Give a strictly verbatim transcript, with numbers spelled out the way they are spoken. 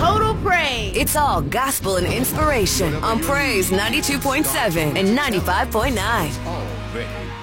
Total Praise. It's all gospel and inspiration on Praise ninety-two point seven and ninety-five point nine. Already